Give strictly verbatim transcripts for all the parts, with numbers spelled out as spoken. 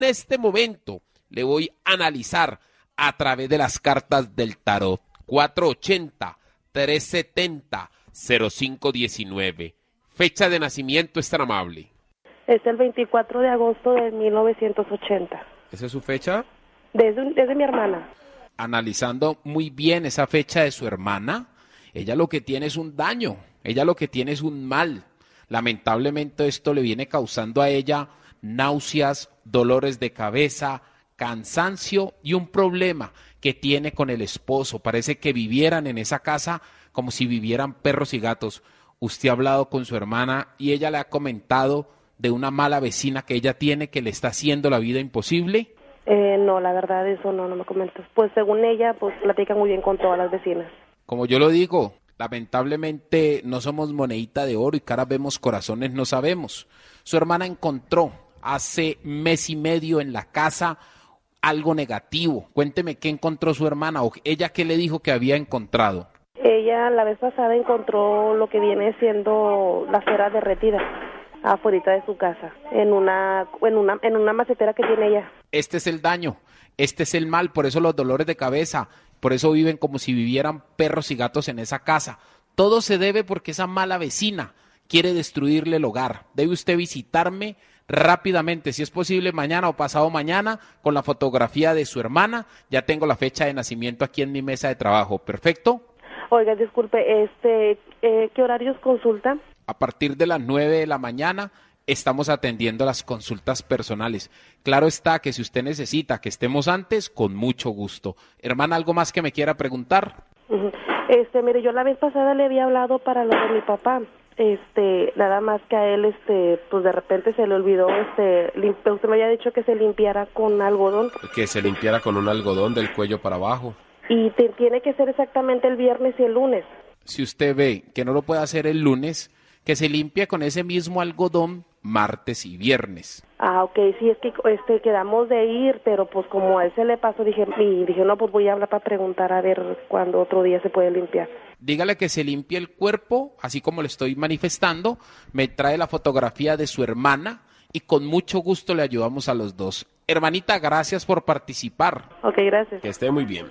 en este momento le voy a analizar a través de las cartas del tarot. cuatro ochenta, trescientos setenta, cero cinco diecinueve. Fecha de nacimiento, es tan amable. Es el veinticuatro de agosto de mil novecientos ochenta. ¿Esa es su fecha? Desde, desde mi hermana. Analizando muy bien esa fecha de su hermana, ella lo que tiene es un daño, ella lo que tiene es un mal. Lamentablemente esto le viene causando a ella náuseas, dolores de cabeza, cansancio y un problema que tiene con el esposo. Parece que vivieran en esa casa como si vivieran perros y gatos. Usted ha hablado con su hermana y ella le ha comentado de una mala vecina que ella tiene que le está haciendo la vida imposible. Eh, no, la verdad eso no, no me comentas. Pues según ella, pues platican muy bien con todas las vecinas. Como yo lo digo, lamentablemente no somos monedita de oro y caras vemos, corazones no sabemos. Su hermana encontró hace mes y medio en la casa algo negativo. Cuénteme qué encontró su hermana o ella qué le dijo que había encontrado. Ella la vez pasada encontró lo que viene siendo la cera derretida afuera de su casa, en una, en una, en una macetera que tiene ella. Este es el daño, este es el mal, por eso los dolores de cabeza, por eso viven como si vivieran perros y gatos en esa casa. Todo se debe porque esa mala vecina quiere destruirle el hogar. Debe usted visitarme rápidamente, si es posible mañana o pasado mañana, con la fotografía de su hermana. Ya tengo la fecha de nacimiento aquí en mi mesa de trabajo. ¿Perfecto? Oiga, disculpe, este, eh, ¿qué horarios consulta? A partir de las nueve de la mañana estamos atendiendo las consultas personales. Claro está que si usted necesita que estemos antes, con mucho gusto. Hermana, ¿algo más que me quiera preguntar? Uh-huh. Este, mire, yo la vez pasada le había hablado para lo de mi papá. Este, nada más que a él, este, pues de repente se le olvidó, este, limpi- usted me había dicho que se limpiara con algodón. Que se limpiara con un algodón del cuello para abajo. Y te, tiene que ser exactamente el viernes y el lunes. Si usted ve que no lo puede hacer el lunes, que se limpie con ese mismo algodón martes y viernes. Ah, ok, sí, es que este, quedamos de ir, pero pues como a él se le pasó, dije, y dije, no, pues voy a hablar para preguntar a ver cuándo otro día se puede limpiar. Dígale que se limpie el cuerpo, así como le estoy manifestando, me trae la fotografía de su hermana y con mucho gusto le ayudamos a los dos. Hermanita, gracias por participar. Ok, gracias. Que esté muy bien.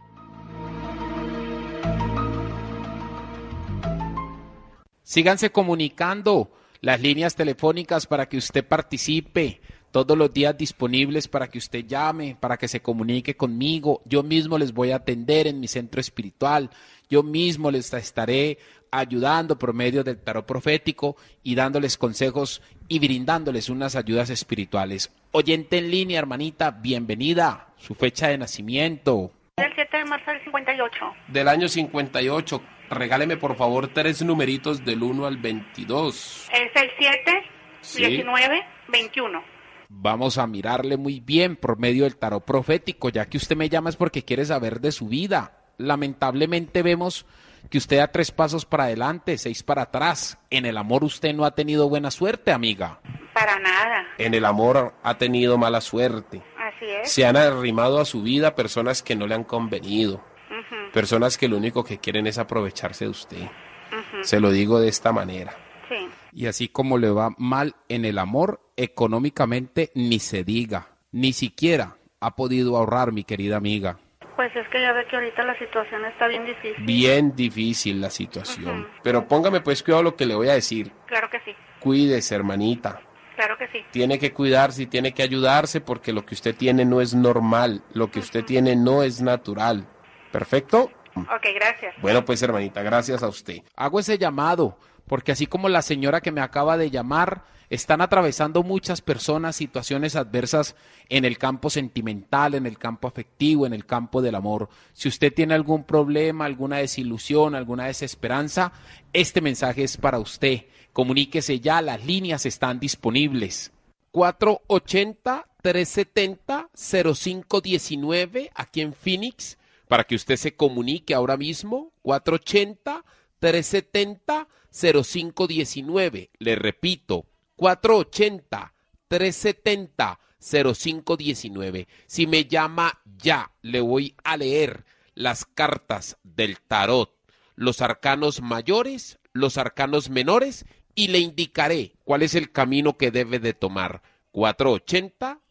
Síganse comunicando, las líneas telefónicas para que usted participe, todos los días disponibles para que usted llame, para que se comunique conmigo. Yo mismo les voy a atender en mi centro espiritual, yo mismo les estaré ayudando por medio del tarot profético y dándoles consejos y brindándoles unas ayudas espirituales. Oyente en línea, hermanita, bienvenida, su fecha de nacimiento. Del siete de marzo del cincuenta y ocho. Del año cincuenta y ocho. Regáleme por favor tres numeritos del uno al veintidós. Es el siete, Sí. diecinueve, veintiuno. Vamos a mirarle muy bien por medio del tarot profético, ya que usted me llama es porque quiere saber de su vida. Lamentablemente vemos que usted da tres pasos para adelante, seis para atrás. En el amor usted no ha tenido buena suerte, amiga. Para nada. En el amor ha tenido mala suerte. Así es. Se han arrimado a su vida personas que no le han convenido. Ujú, Personas que lo único que quieren es aprovecharse de usted. ujú. Se lo digo de esta manera. Sí. Y así como le va mal en el amor, económicamente ni se diga, ni siquiera ha podido ahorrar, mi querida amiga. Pues es que ya ve que ahorita la situación está bien difícil. Bien difícil la situación. Ujú. Pero póngame pues cuidado lo que le voy a decir. Claro que sí. Cuídese, hermanita. Claro que sí. Tiene que cuidarse y tiene que ayudarse porque lo que usted tiene no es normal. Lo que usted tiene no es natural. ¿Perfecto? Ok, gracias. Bueno, pues hermanita, gracias a usted. Hago ese llamado porque así como la señora que me acaba de llamar, están atravesando muchas personas situaciones adversas en el campo sentimental, en el campo afectivo, en el campo del amor. Si usted tiene algún problema, alguna desilusión, alguna desesperanza, este mensaje es para usted. Comuníquese ya, las líneas están disponibles. cuatro ochenta, trescientos setenta, cero cinco diecinueve aquí en Phoenix, para que usted se comunique ahora mismo, cuatro ochenta, trescientos setenta, cero cinco diecinueve. Le repito, cuatro ochenta, trescientos setenta, cero cinco diecinueve. Si me llama ya, le voy a leer las cartas del tarot, los arcanos mayores, los arcanos menores, y le indicaré cuál es el camino que debe de tomar. cuatro ochenta, trescientos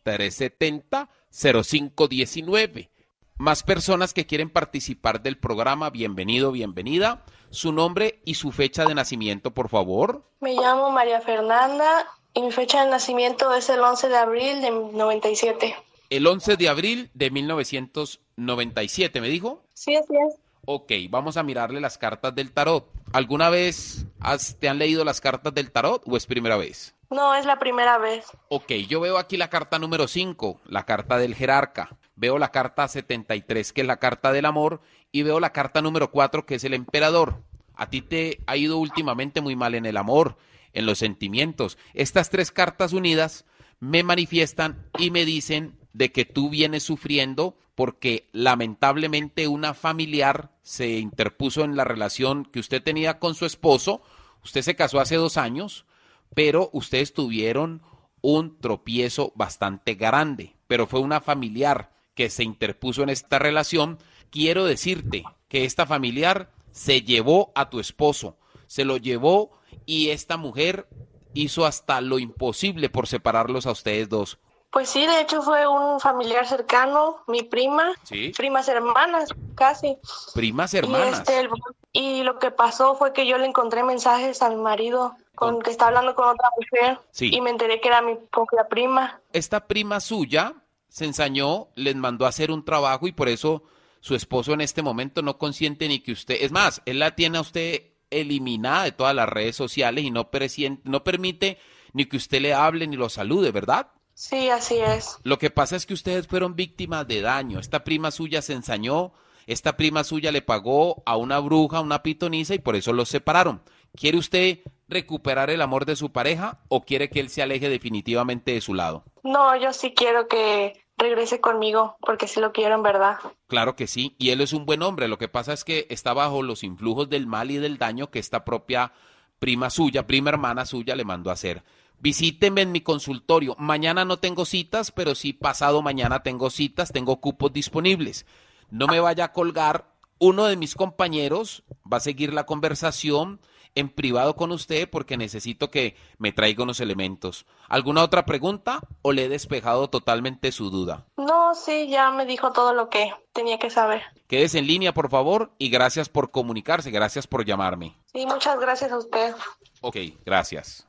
tres siete cero, cero cinco uno nueve. Más personas que quieren participar del programa, bienvenido, bienvenida. Su nombre y su fecha de nacimiento, por favor. Me llamo María Fernanda y mi fecha de nacimiento es el once de abril de noventa y siete. El once de abril de mil novecientos noventa y siete, ¿me dijo? Sí, así es. Ok, vamos a mirarle las cartas del tarot. ¿Alguna vez has, te han leído las cartas del tarot o es primera vez? No, es la primera vez. Ok, yo veo aquí la carta número cinco, la carta del jerarca. Veo la carta setenta y tres, que es la carta del amor, y veo la carta número cuatro, que es el emperador. A ti te ha ido últimamente muy mal en el amor, en los sentimientos. Estas tres cartas unidas me manifiestan y me dicen de que tú vienes sufriendo porque lamentablemente una familiar se interpuso en la relación que usted tenía con su esposo. Usted se casó hace dos años, pero ustedes tuvieron un tropiezo bastante grande, pero fue una familiar que se interpuso en esta relación. Quiero decirte que esta familiar se llevó a tu esposo, se lo llevó y esta mujer hizo hasta lo imposible por separarlos a ustedes dos. Pues sí, de hecho fue un familiar cercano, mi prima, ¿Sí? Primas hermanas, casi. Primas Y, hermanas. este, el- y lo que pasó fue que yo le encontré mensajes a mi marido con Con- que está hablando con otra mujer Sí. y me enteré que era mi propia prima. Esta prima suya se ensañó, les mandó a hacer un trabajo y por eso su esposo en este momento no consiente ni que usted, es más, él la tiene a usted eliminada de todas las redes sociales y no, presien- no permite ni que usted le hable ni lo salude, ¿verdad? Sí, así es. Lo que pasa es que ustedes fueron víctimas de daño. Esta prima suya se ensañó, esta prima suya le pagó a una bruja, una pitonisa y por eso los separaron. ¿Quiere usted recuperar el amor de su pareja o quiere que él se aleje definitivamente de su lado? No, yo sí quiero que regrese conmigo porque sí lo quiero en verdad. Claro que sí, y él es un buen hombre. Lo que pasa es que está bajo los influjos del mal y del daño que esta propia prima suya, prima hermana suya le mandó a hacer. Visíteme en mi consultorio. Mañana no tengo citas, pero sí pasado mañana tengo citas, tengo cupos disponibles. No me vaya a colgar. Uno de mis compañeros va a seguir la conversación en privado con usted porque necesito que me traiga unos elementos. ¿Alguna otra pregunta o le he despejado totalmente su duda? No, sí, ya me dijo todo lo que tenía que saber. Quédese en línea, por favor, y gracias por comunicarse, gracias por llamarme. Sí, muchas gracias a usted. Ok, gracias.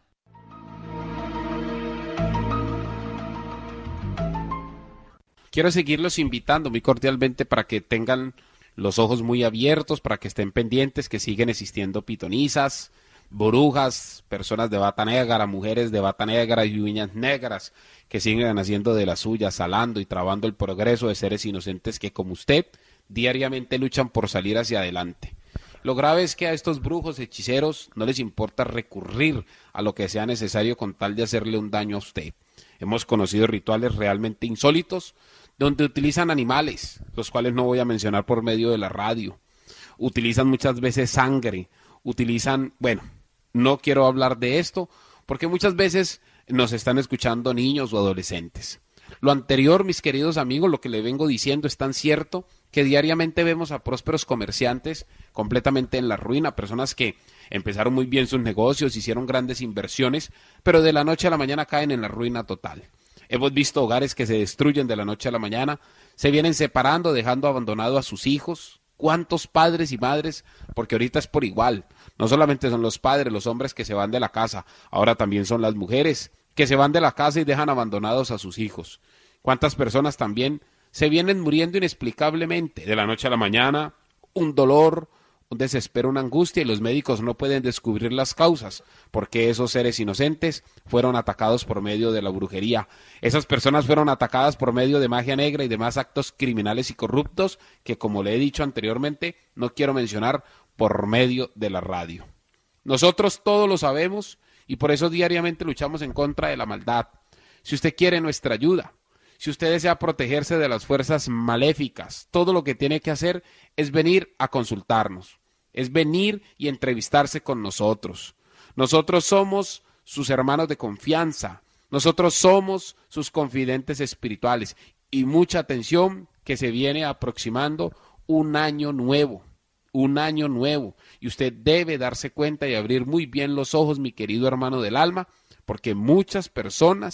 Quiero seguirlos invitando muy cordialmente para que tengan los ojos muy abiertos, para que estén pendientes, que siguen existiendo pitonisas, brujas, personas de bata negra, mujeres de bata negra y uñas negras, que siguen haciendo de las suyas, salando y trabando el progreso de seres inocentes que, como usted, diariamente luchan por salir hacia adelante. Lo grave es que a estos brujos, hechiceros, no les importa recurrir a lo que sea necesario con tal de hacerle un daño a usted. Hemos conocido rituales realmente insólitos, donde utilizan animales, los cuales no voy a mencionar por medio de la radio. Utilizan muchas veces sangre, utilizan, bueno, no quiero hablar de esto, porque muchas veces nos están escuchando niños o adolescentes. Lo anterior, mis queridos amigos, lo que le vengo diciendo es tan cierto que diariamente vemos a prósperos comerciantes completamente en la ruina, personas que empezaron muy bien sus negocios, hicieron grandes inversiones, pero de la noche a la mañana caen en la ruina total. Hemos visto hogares que se destruyen de la noche a la mañana, se vienen separando, dejando abandonado a sus hijos. ¿Cuántos padres y madres? Porque ahorita es por igual. No solamente son los padres, los hombres que se van de la casa, ahora también son las mujeres que se van de la casa y dejan abandonados a sus hijos. ¿Cuántas personas también se vienen muriendo inexplicablemente de la noche a la mañana? Un dolor, un desespero, una angustia, y los médicos no pueden descubrir las causas, porque esos seres inocentes fueron atacados por medio de la brujería. Esas personas fueron atacadas por medio de magia negra y demás actos criminales y corruptos que, como le he dicho anteriormente, no quiero mencionar por medio de la radio. Nosotros todos lo sabemos y por eso diariamente luchamos en contra de la maldad. Si usted quiere nuestra ayuda, si usted desea protegerse de las fuerzas maléficas, todo lo que tiene que hacer es venir a consultarnos, es venir y entrevistarse con nosotros. Nosotros somos sus hermanos de confianza, nosotros somos sus confidentes espirituales. Y mucha atención, que se viene aproximando un año nuevo, un año nuevo. Y usted debe darse cuenta y abrir muy bien los ojos, mi querido hermano del alma, porque muchas personas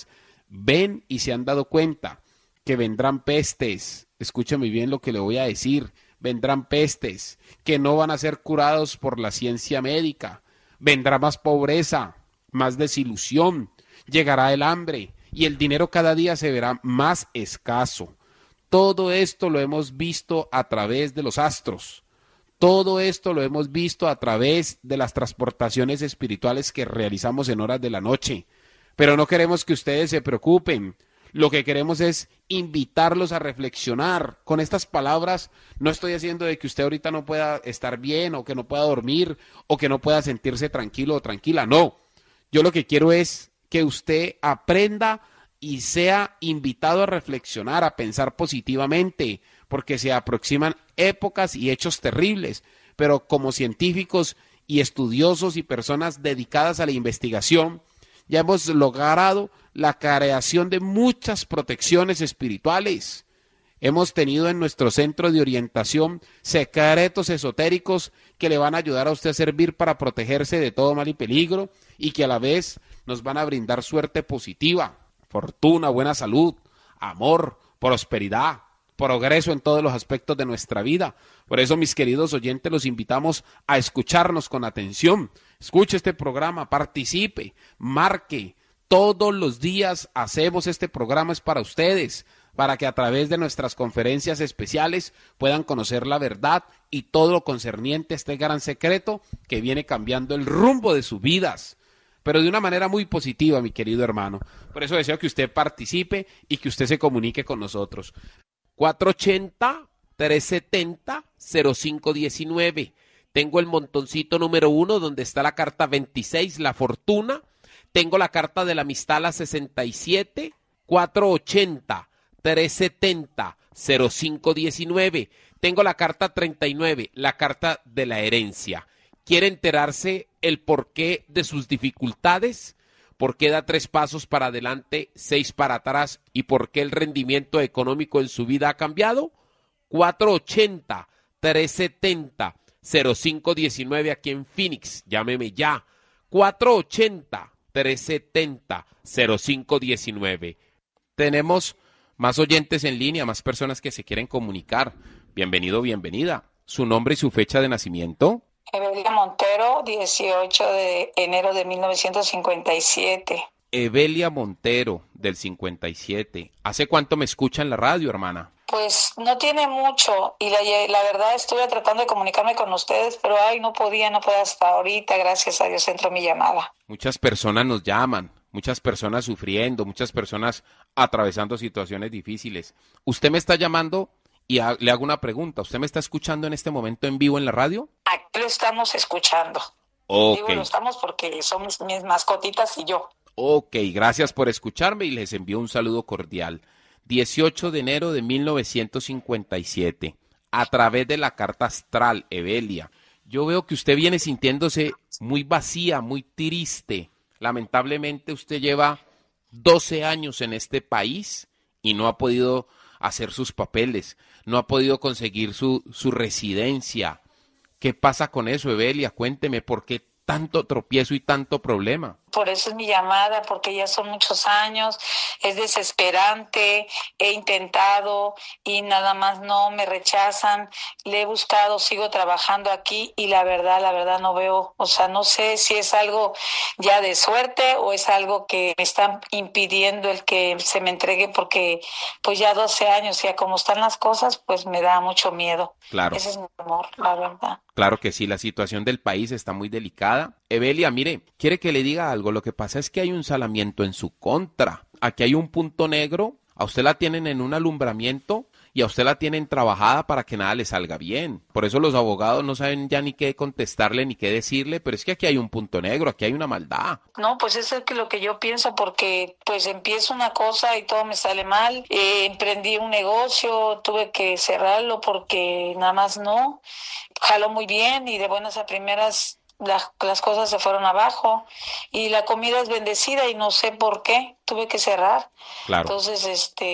ven y se han dado cuenta que vendrán pestes. Escúcheme bien lo que le voy a decir. Vendrán pestes que no van a ser curados por la ciencia médica. Vendrá más pobreza, más desilusión, llegará el hambre y el dinero cada día se verá más escaso. Todo esto lo hemos visto a través de los astros. Todo esto lo hemos visto a través de las transportaciones espirituales que realizamos en horas de la noche. Pero no queremos que ustedes se preocupen. Lo que queremos es invitarlos a reflexionar. Con estas palabras no estoy haciendo de que usted ahorita no pueda estar bien o que no pueda dormir o que no pueda sentirse tranquilo o tranquila. No, yo lo que quiero es que usted aprenda y sea invitado a reflexionar, a pensar positivamente, porque se aproximan épocas y hechos terribles. Pero como científicos y estudiosos y personas dedicadas a la investigación, ya hemos logrado la creación de muchas protecciones espirituales. Hemos tenido en nuestro centro de orientación secretos esotéricos que le van a ayudar a usted a servir para protegerse de todo mal y peligro y que a la vez nos van a brindar suerte positiva, fortuna, buena salud, amor, prosperidad, progreso en todos los aspectos de nuestra vida. Por eso, mis queridos oyentes, los invitamos a escucharnos con atención. Escuche este programa, participe, marque. Todos los días hacemos este programa, es para ustedes, para que a través de nuestras conferencias especiales puedan conocer la verdad y todo lo concerniente a este gran secreto que viene cambiando el rumbo de sus vidas, pero de una manera muy positiva, mi querido hermano. Por eso deseo que usted participe y que usted se comunique con nosotros. cuatro ochenta, trescientos setenta, cero cinco diecinueve. Tengo el montoncito número uno donde está la carta veintiséis, la fortuna. Tengo la carta de la amistad, la sesenta y siete, cuatro ochenta, trescientos setenta, cero cinco diecinueve. Tengo la carta treinta y nueve, la carta de la herencia. ¿Quiere enterarse el porqué de sus dificultades? ¿Por qué da tres pasos para adelante, seis para atrás? ¿Y por qué el rendimiento económico en su vida ha cambiado? cuatro ochenta, trescientos setenta, cero cinco diecinueve aquí en Phoenix. Llámeme ya. cuatro ochenta, trescientos setenta, cero cinco diecinueve. Tenemos más oyentes en línea, más personas que se quieren comunicar. Bienvenido, bienvenida. ¿Su nombre y su fecha de nacimiento? Evelia Montero, dieciocho de enero de mil novecientos cincuenta y siete. Evelia Montero, del cincuenta y siete. ¿Hace cuánto me escucha en la radio, hermana? Pues no tiene mucho y la, la verdad estuve tratando de comunicarme con ustedes, pero ay, no podía, no puedo hasta ahorita, gracias a Dios entró mi llamada. Muchas personas nos llaman, muchas personas sufriendo, muchas personas atravesando situaciones difíciles. Usted me está llamando y ha, le hago una pregunta. ¿Usted me está escuchando en este momento en vivo en la radio? Aquí lo estamos escuchando. Ok. Digo, lo estamos porque somos mis mascotitas y yo. Ok, gracias por escucharme y les envío un saludo cordial. dieciocho de enero de mil novecientos cincuenta y siete, a través de la carta astral, Evelia. Yo veo que usted viene sintiéndose muy vacía, muy triste. Lamentablemente usted lleva doce años en este país y no ha podido hacer sus papeles, no ha podido conseguir su, su residencia. ¿Qué pasa con eso, Evelia? Cuénteme, ¿por qué tanto tropiezo y tanto problema? Por eso es mi llamada, porque ya son muchos años, es desesperante, he intentado y nada más no me rechazan, le he buscado, sigo trabajando aquí y la verdad, la verdad no veo, o sea, no sé si es algo ya de suerte o es algo que me están impidiendo el que se me entregue, porque pues ya doce años, ya como están las cosas, pues me da mucho miedo. Claro. Ese es mi amor, la verdad. Claro que sí, la situación del país está muy delicada. Evelia, mire, quiere que le diga algo. Lo que pasa es que hay un salamiento en su contra. Aquí hay un punto negro. A usted la tienen en un alumbramiento y a usted la tienen trabajada para que nada le salga bien. Por eso los abogados no saben ya ni qué contestarle ni qué decirle, pero es que aquí hay un punto negro, aquí hay una maldad. No, pues eso es que lo que yo pienso, porque pues empiezo una cosa y todo me sale mal. Eh, emprendí un negocio, tuve que cerrarlo porque nada más no. Jaló muy bien y de buenas a primeras las, las cosas se fueron abajo y la comida es bendecida y no sé por qué tuve que cerrar. Claro. Entonces, este,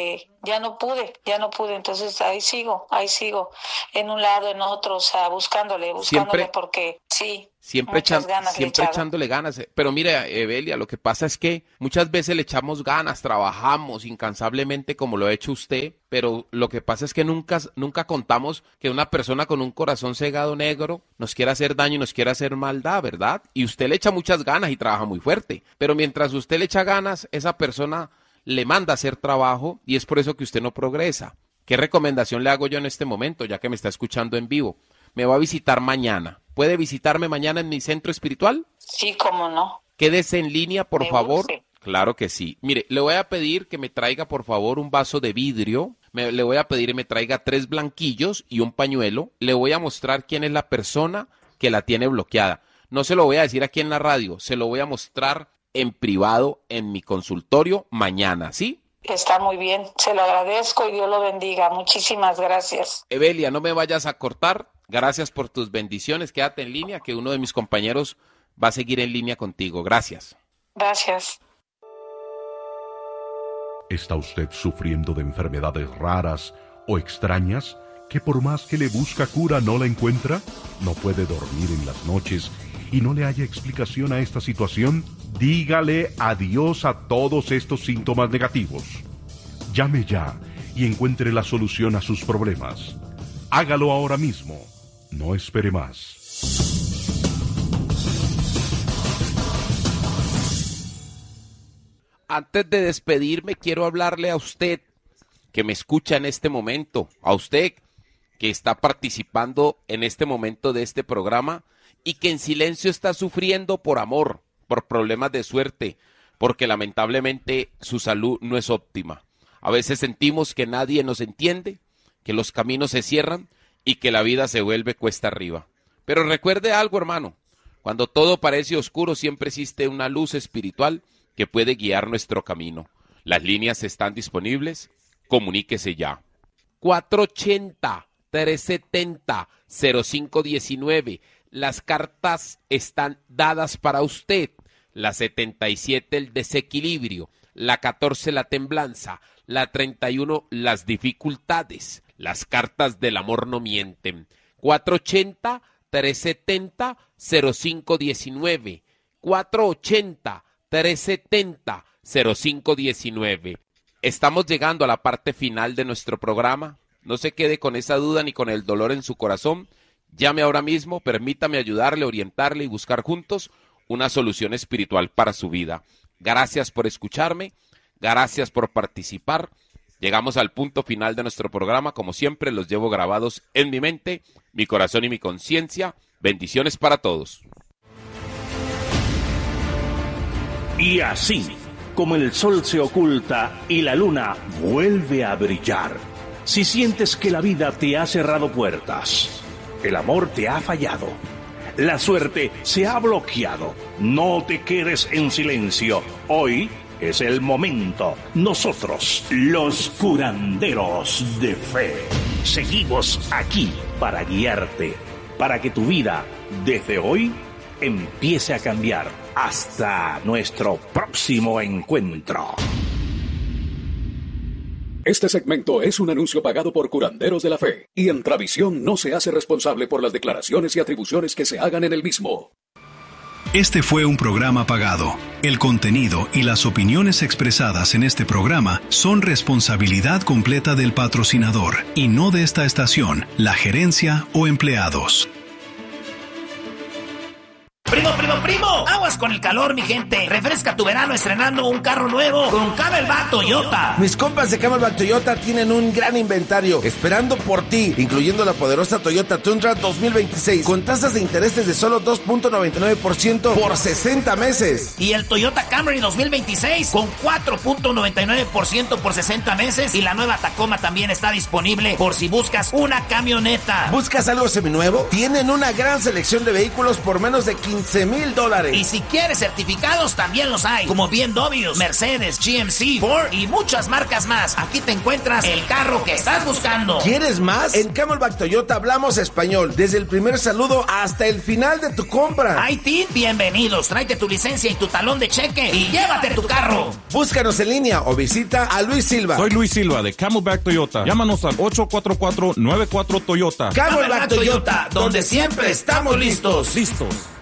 ya no pude, ya no pude, entonces ahí sigo, ahí sigo, en un lado, en otro, o sea, buscándole, buscándole, siempre, porque sí. Siempre, echan, siempre echándole ganas. Pero mira, Evelia, lo que pasa es que muchas veces le echamos ganas, trabajamos incansablemente como lo ha hecho usted, pero lo que pasa es que nunca, nunca contamos que una persona con un corazón cegado negro nos quiera hacer daño y nos quiera hacer maldad, ¿verdad? Y usted le echa muchas ganas y trabaja muy fuerte, pero mientras usted le echa ganas, esa persona le manda a hacer trabajo y es por eso que usted no progresa. ¿Qué recomendación le hago yo en este momento, ya que me está escuchando en vivo? Me va a visitar mañana. ¿Puede visitarme mañana en mi centro espiritual? Sí, cómo no. Quédese en línea, por me favor. urge. Claro que sí. Mire, le voy a pedir que me traiga, por favor, un vaso de vidrio. Me, le voy a pedir que me traiga tres blanquillos y un pañuelo. Le voy a mostrar quién es la persona que la tiene bloqueada. No se lo voy a decir aquí en la radio, se lo voy a mostrar en privado en mi consultorio mañana, ¿sí? Está muy bien, se lo agradezco y Dios lo bendiga. Muchísimas gracias. Evelia, no me vayas a cortar. Gracias por tus bendiciones. Quédate en línea, que uno de mis compañeros va a seguir en línea contigo. Gracias. Gracias. ¿Está usted sufriendo de enfermedades raras o extrañas que por más que le busca cura no la encuentra? ¿No puede dormir en las noches y no le haya explicación a esta situación? Dígale adiós a todos estos síntomas negativos. Llame ya y encuentre la solución a sus problemas. Hágalo ahora mismo. No espere más. Antes de despedirme, quiero hablarle a usted que me escucha en este momento, a usted que está participando en este momento de este programa y que en silencio está sufriendo por amor, por problemas de suerte, porque lamentablemente su salud no es óptima. A veces sentimos que nadie nos entiende, que los caminos se cierran y que la vida se vuelve cuesta arriba. Pero recuerde algo, hermano, cuando todo parece oscuro siempre existe una luz espiritual que puede guiar nuestro camino. Las líneas están disponibles, comuníquese ya. cuatro ochenta, tres setenta, cero cinco diecinueve. Las cartas están dadas para usted. La setenta y siete, el desequilibrio. La catorce, la temblanza. La treinta y uno, las dificultades. Las cartas del amor no mienten. cuatro ochenta, tres setenta, cero cinco diecinueve. cuatro ochenta, tres setenta, cero cinco diecinueve. Estamos llegando a la parte final de nuestro programa. No se quede con esa duda ni con el dolor en su corazón. Llame ahora mismo, permítame ayudarle, orientarle y buscar juntos una solución espiritual para su vida. Gracias por escucharme, gracias por participar. Llegamos al punto final de nuestro programa. Como siempre, los llevo grabados en mi mente, mi corazón y mi conciencia. Bendiciones para todos. Y así, como el sol se oculta y la luna vuelve a brillar, si sientes que la vida te ha cerrado puertas, el amor te ha fallado, la suerte se ha bloqueado, no te quedes en silencio. Hoy es el momento. Nosotros, los curanderos de fe, seguimos aquí para guiarte, para que tu vida, desde hoy, empiece a cambiar. Hasta nuestro próximo encuentro. Este segmento es un anuncio pagado por Curanderos de la Fe, y Entravisión no se hace responsable por las declaraciones y atribuciones que se hagan en el mismo. Este fue un programa pagado. El contenido y las opiniones expresadas en este programa son responsabilidad completa del patrocinador y no de esta estación, la gerencia o empleados. ¡Primo, primo, primo! ¡Aguas con el calor, mi gente! Refresca tu verano estrenando un carro nuevo con Camelback Toyota. Mis compas de Camelback Toyota tienen un gran inventario esperando por ti, incluyendo la poderosa Toyota Tundra dos mil veintiséis con tasas de intereses de solo dos punto noventa y nueve por ciento por sesenta meses. Y el Toyota Camry dos mil veintiséis con cuatro punto noventa y nueve por ciento por sesenta meses. Y la nueva Tacoma también está disponible por si buscas una camioneta. ¿Buscas algo seminuevo? Tienen una gran selección de vehículos por menos de quince mil mil dólares. Y si quieres certificados, también los hay, como B M W, Mercedes, G M C, Ford y muchas marcas más. Aquí te encuentras el carro que estás buscando. ¿Quieres más? En Camelback Toyota hablamos español, desde el primer saludo hasta el final de tu compra. I T, bienvenidos. Tráete tu licencia y tu talón de cheque y llévate tu carro. Búscanos en línea o visita a Luis Silva. Soy Luis Silva de Camelback Toyota. Llámanos al ocho cuatro cuatro nueve cuatro Toyota. Camelback Toyota, donde siempre estamos listos. Listos.